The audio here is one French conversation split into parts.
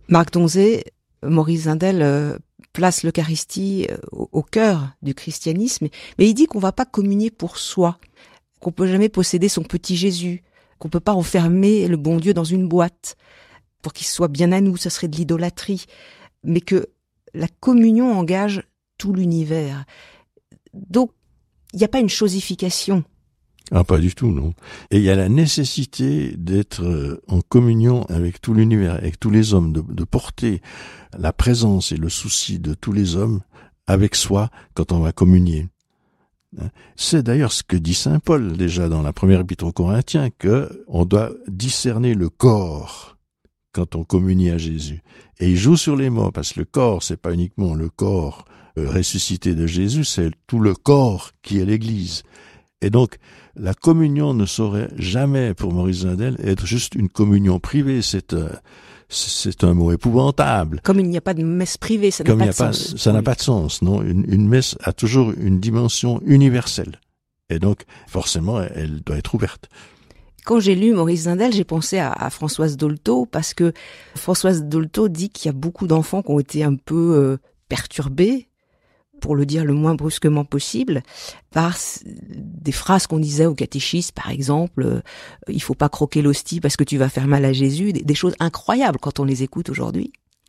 Marc Donzé, Maurice Zindel place l'Eucharistie au cœur du christianisme, mais il dit qu'on va pas communier pour soi, qu'on peut jamais posséder son petit Jésus, qu'on peut pas enfermer le bon Dieu dans une boîte pour qu'il soit bien à nous, ce serait de l'idolâtrie, mais que la communion engage tout l'univers. Donc, il n'y a pas une chosification. Ah, pas du tout, non. Et il y a la nécessité d'être en communion avec tout l'univers, avec tous les hommes, de porter la présence et le souci de tous les hommes avec soi quand on va communier. C'est d'ailleurs ce que dit saint Paul déjà dans la première épître aux Corinthiens, que on doit discerner le corps quand on communie à Jésus. Et il joue sur les mots, parce que le corps, c'est pas uniquement le corps ressuscité de Jésus, c'est tout le corps qui est l'Église. Et donc, la communion ne saurait jamais, pour Maurice Zindel, être juste une communion privée. C'est un mot épouvantable. Comme il n'y a pas de messe privée, ça n'a pas de sens. Ça n'a pas de sens, non. Une messe a toujours une dimension universelle. Et donc, forcément, elle doit être ouverte. Quand j'ai lu Maurice Zindel, j'ai pensé à Françoise Dolto, parce que Françoise Dolto dit qu'il y a beaucoup d'enfants qui ont été un peu perturbés, pour le dire le moins brusquement possible, par des phrases qu'on disait au catéchisme, par exemple, il faut pas croquer l'hostie parce que tu vas faire mal à Jésus, des choses incroyables quand on les écoute aujourd'hui.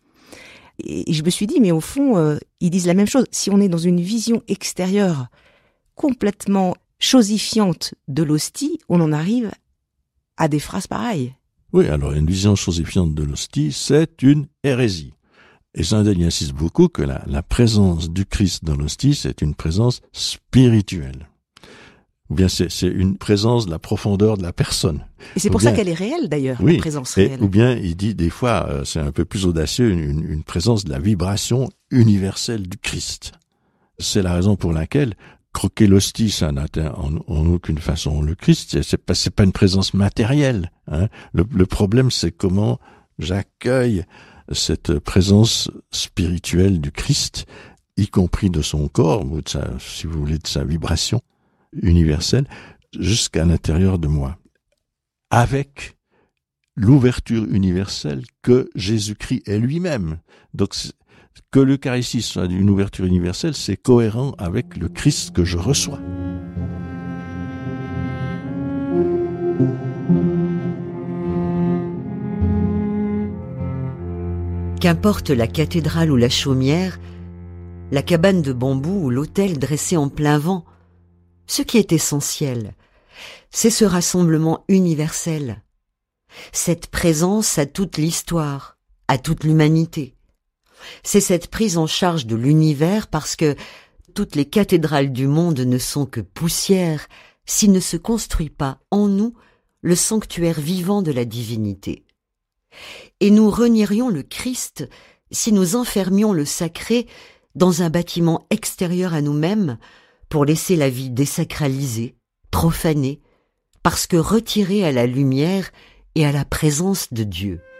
Et je me suis dit, mais au fond, ils disent la même chose. Si on est dans une vision extérieure complètement chosifiante de l'hostie, on en arrive à des phrases pareilles. Oui, alors une vision chosifiante de l'hostie, c'est une hérésie. Et Zindel insiste beaucoup que la présence du Christ dans l'hostie, c'est une présence spirituelle. Ou bien c'est une présence de la profondeur de la personne. Et c'est pour ça qu'elle est réelle d'ailleurs, oui, la présence réelle. Ou bien il dit des fois, c'est un peu plus audacieux, une présence de la vibration universelle du Christ. C'est la raison pour laquelle croquer l'hostie, ça n'atteint en aucune façon le Christ. C'est pas une présence matérielle. Hein. Le problème, c'est comment j'accueille cette présence spirituelle du Christ, y compris de son corps, ou de sa, si vous voulez, de sa vibration universelle, jusqu'à l'intérieur de moi. Avec l'ouverture universelle que Jésus-Christ est lui-même. Donc, que l'Eucharistie soit une ouverture universelle, c'est cohérent avec le Christ que je reçois. Qu'importe la cathédrale ou la chaumière, la cabane de bambou ou l'autel dressé en plein vent, ce qui est essentiel, c'est ce rassemblement universel, cette présence à toute l'histoire, à toute l'humanité. C'est cette prise en charge de l'univers parce que toutes les cathédrales du monde ne sont que poussière s'il ne se construit pas en nous le sanctuaire vivant de la divinité. Et nous renierions le Christ si nous enfermions le sacré dans un bâtiment extérieur à nous-mêmes pour laisser la vie désacralisée, profanée, parce que retirée à la lumière et à la présence de Dieu.